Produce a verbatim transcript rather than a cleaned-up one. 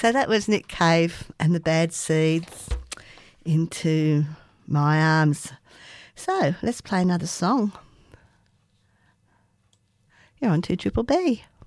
So that was Nick Cave and the Bad Seeds, Into My Arms. So let's play another song. You're on two Triple B.